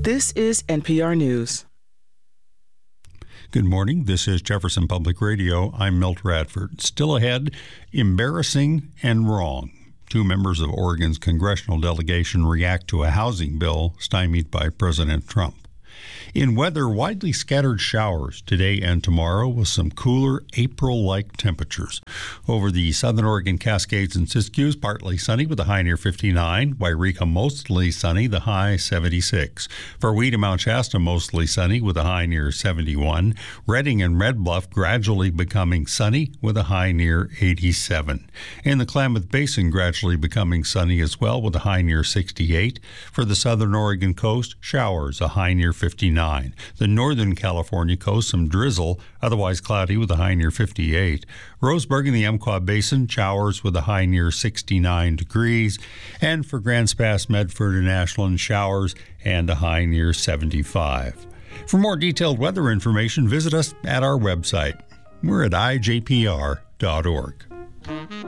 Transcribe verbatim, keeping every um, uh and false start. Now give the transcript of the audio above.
This is N P R News. Good morning. This is Jefferson Public Radio. I'm Milt Radford. Still ahead, embarrassing and wrong. Two members of Oregon's congressional delegation react to a housing bill stymied by President Trump. In weather, widely scattered showers today and tomorrow with some cooler April-like temperatures. Over the southern Oregon Cascades and Siskiyous, partly sunny with a high near fifty-nine. Wairika, mostly sunny, the high seventy-six. For Weed, Mount Shasta, mostly sunny with a high near seventy-one. Redding and Red Bluff gradually becoming sunny with a high near eighty-seven. In the Klamath Basin, gradually becoming sunny as well with a high near sixty-eight. For the southern Oregon coast, showers, a high near fifty-nine. The northern California coast, some drizzle, otherwise cloudy with a high near fifty-eight. Roseburg and the Umpqua Basin, showers with a high near sixty-nine degrees. And for Grants Pass, Medford, and Ashland, showers and a high near seventy-five. For more detailed weather information, visit us at our website. We're at I J P R dot org.